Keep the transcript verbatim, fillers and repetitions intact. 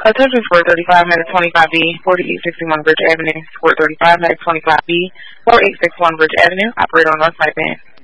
Attention Sport thirty-five, Medic twenty-five B, forty-eight sixty-one Bridge Avenue. Sport thirty-five, Medic twenty-five B, forty-eight sixty-one Bridge Avenue. Operator on North Side Band.